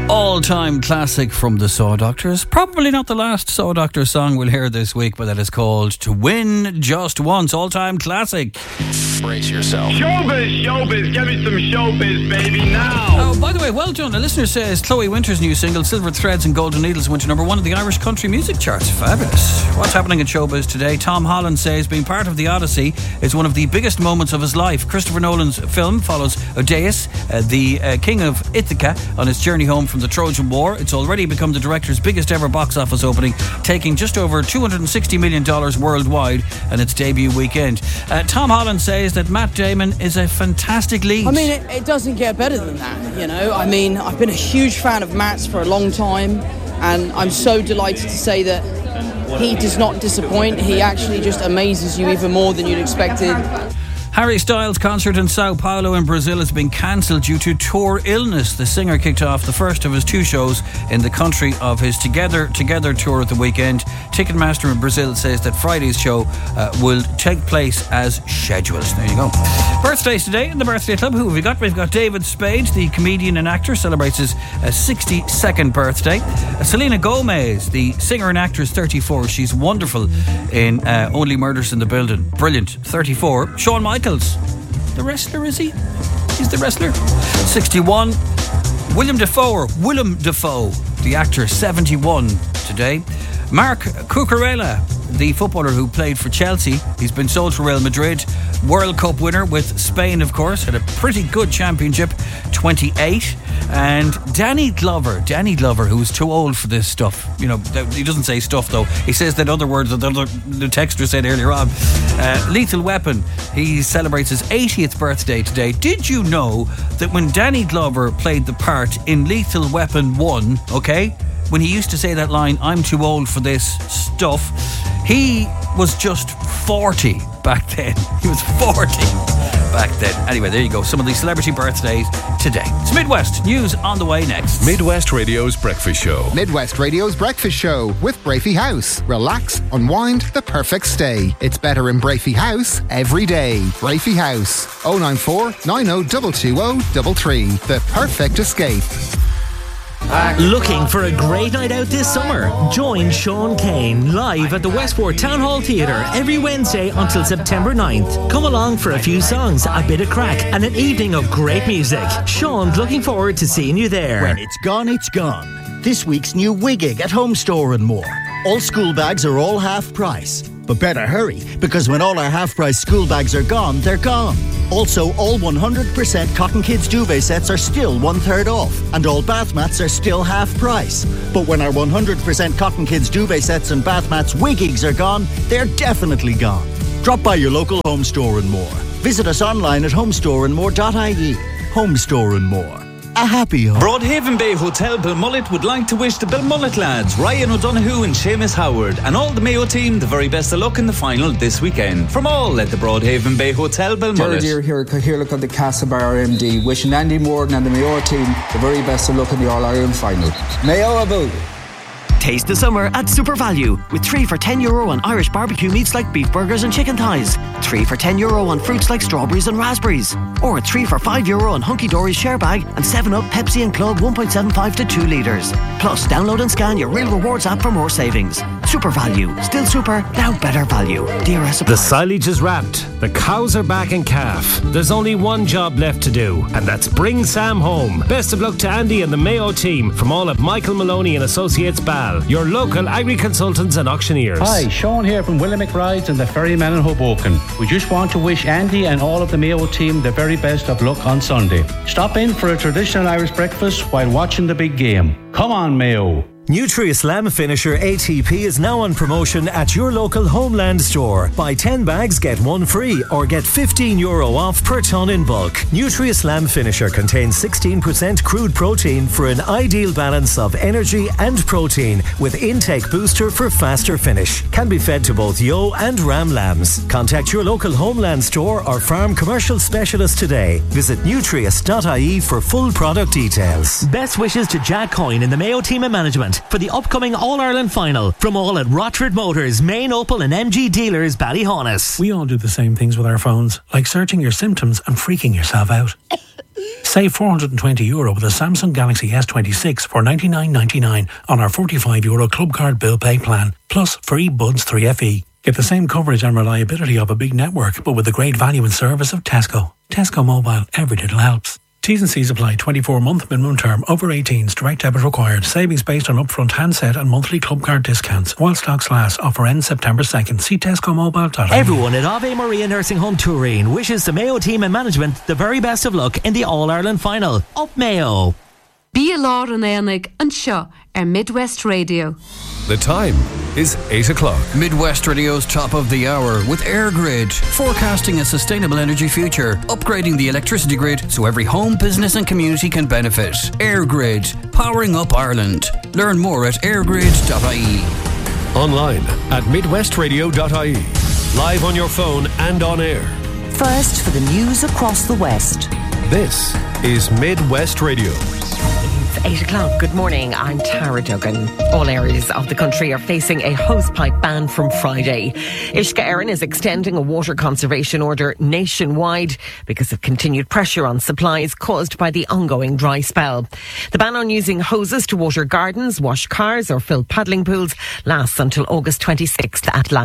All-time classic from the Saw Doctors. Probably not the last Saw Doctor song we'll hear this week, but that is called To Win Just Once. All-time classic. Brace yourself. Showbiz, give me some showbiz, baby, now. Oh, by the way, well done. A listener says Chloe Winter's new single, Silver Threads and Golden Needles, went to number 1 of the Irish country music charts. Fabulous. What's happening in showbiz today? Tom Holland says being part of the Odyssey is one of the biggest moments of his life. Christopher Nolan's film follows Odysseus, the king of Ithaca, on his journey home from the Trojan War. It's already become the director's biggest ever box office opening, taking just over $260 million worldwide on its debut weekend. Tom Holland says that Matt Damon is a fantastic lead. I mean, it doesn't get better than that, you know. I mean, I've been a huge fan of Matt's for a long time, and I'm so delighted to say that he does not disappoint. He actually just amazes you even more than you'd expected. Harry Styles' concert in Sao Paulo in Brazil has been cancelled due to tour illness. The singer kicked off the first of his 2 shows in the country of his Together tour at the weekend. Ticketmaster in Brazil says that Friday's show will take place as scheduled. There you go. Birthdays today in the Birthday Club. Who have we got? We've got David Spade, the comedian and actor, celebrates his 62nd birthday. Selena Gomez, the singer and actress, 34. She's wonderful in Only Murders in the Building. Brilliant. 34. Shawn Michaels, the wrestler, is he? He's the wrestler. 61. Willem Dafoe, the actor, 71 today. Marc Cucurella, the footballer who played for Chelsea. He's been sold to Real Madrid. World Cup winner with Spain, of course. Had a pretty good championship, 28. And Danny Glover, who's too old for this stuff. You know, he doesn't say stuff, though. He says that other words that the texter said earlier on. Lethal Weapon, he celebrates his 80th birthday today. Did you know that when Danny Glover played the part in Lethal Weapon 1, okay, when he used to say that line, I'm too old for this stuff, he was just 40 back then. He was 40 back then. Anyway, there you go. Some of the celebrity birthdays today. It's Midwest News on the way next. Midwest Radio's Breakfast Show. Midwest Radio's Breakfast Show with Brafey House. Relax, unwind, the perfect stay. It's better in Brafey House every day. Brafey House. 094 90 220 The perfect escape. Looking for a great night out this summer? Join Sean Kane live at the Westport Town Hall Theatre every Wednesday until September 9th. Come along for a few songs, a bit of crack and an evening of great music. Sean's looking forward to seeing you there. When it's gone, it's gone. This week's new Wiggig at Home Store and More. All school bags are all half price. But better hurry, because when all our half-price school bags are gone, they're gone. Also, all 100% Cotton Kids duvet sets are still 1/3 off, and all bath mats are still half price. But when our 100% Cotton Kids duvet sets and bath mats Wiggigs are gone, they're definitely gone. Drop by your local Home Store and More. Visit us online at homestoreandmore.ie. Home Store and More. A happy home. Broadhaven Bay Hotel Belmullet would like to wish the Belmullet lads, Ryan O'Donoghue and Seamus Howard, and all the Mayo team the very best of luck in the final this weekend. From all at the Broadhaven Bay Hotel Belmullet. Dear here look at the Castlebar MD, wishing Andy Morgan and the Mayo team the very best of luck in the All-Ireland final. Mayo Abu. Taste the summer at Super Value with 3 for €10 on Irish barbecue meats like beef burgers and chicken thighs, 3 for €10 on fruits like strawberries and raspberries, or 3 for €5 on Hunky Dory's share bag and 7-Up, Pepsi and Club 1.75 to 2 litres. Plus, download and scan your Real Rewards app for more savings. Super Value. Still super, now better value. DRS The silage is wrapped. The cows are back in calf. There's only one job left to do, and that's bring Sam home. Best of luck to Andy and the Mayo team from all at Michael Maloney and Associates Bal, your local agri-consultants and auctioneers. Hi, Sean here from Willamette Rides and the Ferryman in Hoboken. We just want to wish Andy and all of the Mayo team the very best of luck on Sunday. Stop in for a traditional Irish breakfast while watching the big game. Come on, Mayo. Nutri-Slam Finisher ATP is now on promotion at your local Homeland store. Buy 10 bags, get 1 free, or get €15 off per tonne in bulk. Nutri-Slam Finisher contains 16% crude protein for an ideal balance of energy and protein, with intake booster for faster finish. Can be fed to both yo and ram lambs. Contact your local Homeland store or farm commercial specialist today. Visit nutrius.ie for full product details. Best wishes to Jack Coyne and the Mayo team and management. event for the upcoming All-Ireland final from all at Rochford Motors, main Opel and MG dealers, Ballyhonus. We all do the same things with our phones, like searching your symptoms and freaking yourself out. Save €420 with a Samsung Galaxy S26 for $99.99 on our €45 Club Card Bill Pay plan, plus free Buds 3FE. Get the same coverage and reliability of a big network, but with the great value and service of Tesco. Tesco Mobile, every little helps. T's and C's apply. 24-month minimum term. Over 18s. Direct debit required. Savings based on upfront handset and monthly club card discounts. While stocks last. Offer ends September 2nd. See TescoMobile.ie. Everyone at Ave Maria Nursing Home Turin wishes the Mayo team and management the very best of luck in the All-Ireland final. Up Mayo! Bí Lár an Éanaig an seo Midwest Radio. The time is 8 o'clock. Midwest Radio's top of the hour with AirGrid, forecasting a sustainable energy future, upgrading the electricity grid so every home, business and community can benefit. AirGrid, powering up Ireland. Learn more at airgrid.ie. Online at midwestradio.ie. Live on your phone and on air. First for the news across the West. This is Midwest Radio. 8 o'clock. Good morning. I'm Tara Duggan. All areas of the country are facing a hosepipe ban from Friday. Uisce Éireann is extending a water conservation order nationwide because of continued pressure on supplies caused by the ongoing dry spell. The ban on using hoses to water gardens, wash cars or fill paddling pools lasts until August 26th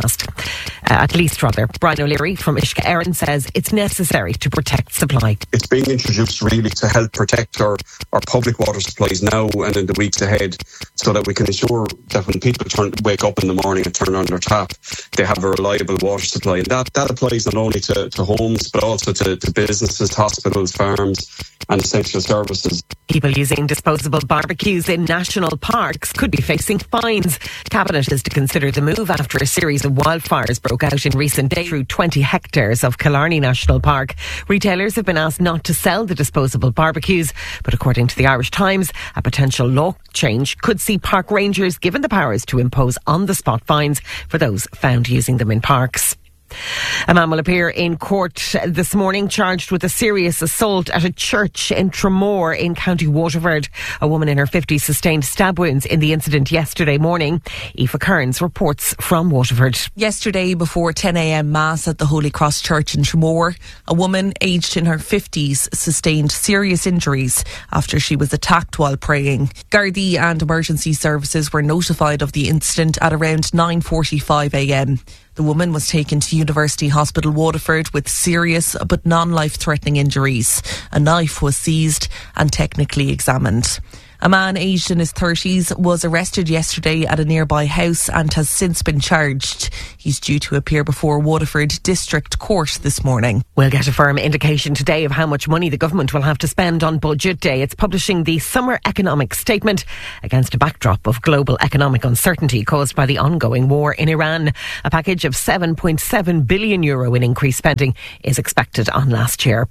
at least. Brian O'Leary from Uisce Éireann says it's necessary to protect supply. It's being introduced really to help protect our public water supplies now and in the weeks ahead, so that we can ensure that when people wake up in the morning and turn on their tap, they have a reliable water supply. And that applies not only to homes but also to businesses, hospitals, farms and essential services. People using disposable barbecues in national parks could be facing fines. Cabinet is to consider the move after a series of wildfires broke out in recent days through 20 hectares of Killarney National Park. Retailers have been asked not to sell the disposable barbecues, but according to the Irish Times, a potential law change could see park rangers given the powers to impose on-the-spot fines for those found using them in parks. A man will appear in court this morning charged with a serious assault at a church in Tramore in County Waterford. A woman in her 50s sustained stab wounds in the incident yesterday morning. Aoife Kearns reports from Waterford. Yesterday before 10 a.m. Mass at the Holy Cross Church in Tramore, a woman aged in her 50s sustained serious injuries after she was attacked while praying. Gardaí and emergency services were notified of the incident at around 9:45 a.m. The woman was taken to University Hospital Waterford with serious but non-life-threatening injuries. A knife was seized and technically examined. A man aged in his 30s was arrested yesterday at a nearby house and has since been charged. He's due to appear before Waterford District Court this morning. We'll get a firm indication today of how much money the government will have to spend on Budget Day. It's publishing the Summer Economic Statement against a backdrop of global economic uncertainty caused by the ongoing war in Iran. A package of €7.7 billion in increased spending is expected on last year.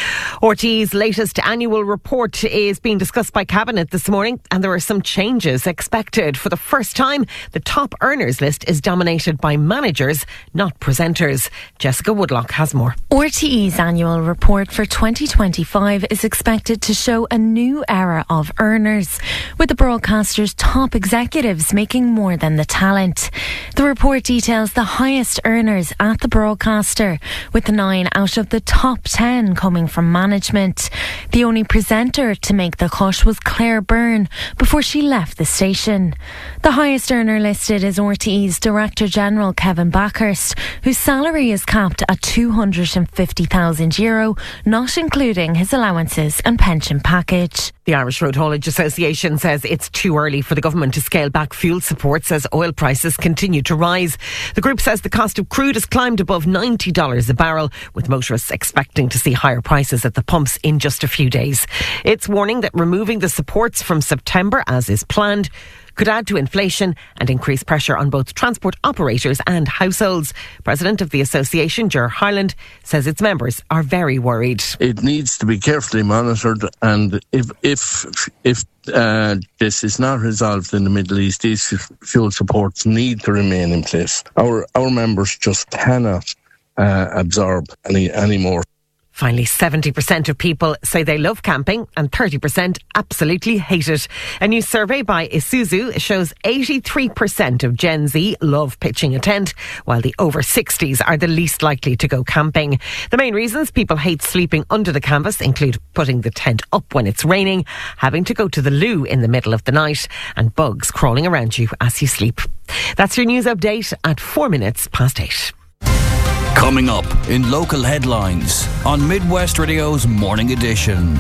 RTÉ's latest annual report is being discussed by Cabinet this morning, and there are some changes expected. For the first time, the top earners list is dominated by managers, not presenters. Jessica Woodlock has more. RTÉ's annual report for 2025 is expected to show a new era of earners, with the broadcaster's top executives making more than the talent. The report details the highest earners at the broadcaster, with 9 out of the top 10 coming from management. The only presenter to make the cut was Claire Byrne before she left the station. The highest earner listed is RTÉ's Director General Kevin Backhurst, whose salary is capped at €250,000, not including his allowances and pension package. The Irish Road Haulage Association says it's too early for the government to scale back fuel supports as oil prices continue to rise. The group says the cost of crude has climbed above $90 a barrel, with motorists expecting to see higher prices at the pumps in just a few days. It's warning that removing the supports from September, as is planned, could add to inflation and increase pressure on both transport operators and households. President of the association, Ger Harland, says its members are very worried. It needs to be carefully monitored, and if this is not resolved in the Middle East, these fuel supports need to remain in place. Our members just cannot absorb any more. Finally, 70% of people say they love camping and 30% absolutely hate it. A new survey by Isuzu shows 83% of Gen Z love pitching a tent, while the over 60s are the least likely to go camping. The main reasons people hate sleeping under the canvas include putting the tent up when it's raining, having to go to the loo in the middle of the night, and bugs crawling around you as you sleep. That's your news update at 8:04. Coming up in local headlines on Midwest Radio's Morning Edition.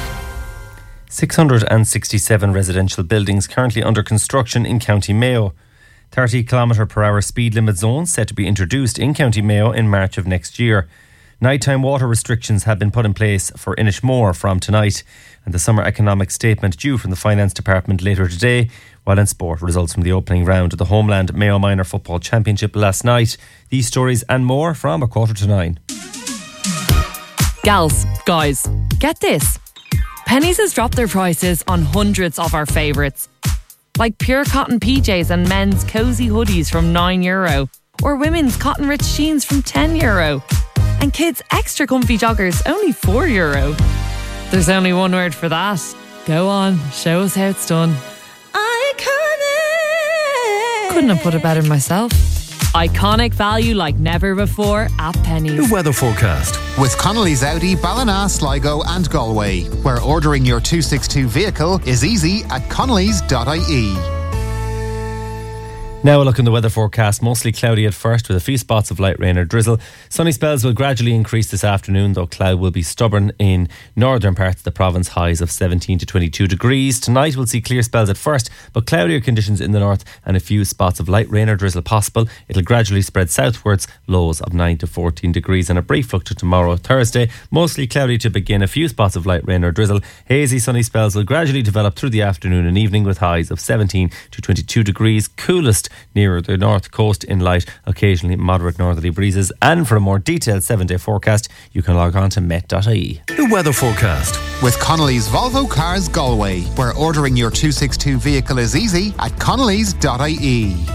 667 residential buildings currently under construction in County Mayo. 30 km/h speed limit zones set to be introduced in County Mayo in March of next year. Nighttime water restrictions have been put in place for Inishmore from tonight, and the summer economic statement due from the Finance Department later today. While in sport, results from the opening round of the Homeland Mayo Minor Football Championship last night. These stories and more from 9:15. Gals, guys, get this. Penneys has dropped their prices on hundreds of our favourites, like pure cotton PJs and men's cosy hoodies from €9, or women's cotton rich jeans from €10, and kids' extra comfy joggers only €4. There's only one word for that. Go on, show us how it's done. Couldn't have put it better myself. Iconic value like never before at Penneys. The weather forecast. With Connolly's Audi, Ballina, Sligo and Galway, where ordering your 262 vehicle is easy at connellys.ie. Now a look in the weather forecast. Mostly cloudy at first with a few spots of light rain or drizzle. Sunny spells will gradually increase this afternoon, though cloud will be stubborn in northern parts of the province. Highs of 17 to 22 degrees. Tonight we'll see clear spells at first, but cloudier conditions in the north and a few spots of light rain or drizzle possible. It'll gradually spread southwards. Lows of 9 to 14 degrees and a brief look to tomorrow, Thursday. Mostly cloudy to begin, a few spots of light rain or drizzle. Hazy sunny spells will gradually develop through the afternoon and evening with highs of 17 to 22 degrees. Coolest nearer the north coast in light, occasionally moderate northerly breezes. And for a more detailed 7-day forecast, you can log on to met.ie. The weather forecast. With Connolly's Volvo Cars Galway, where ordering your 262 vehicle is easy at connellys.ie.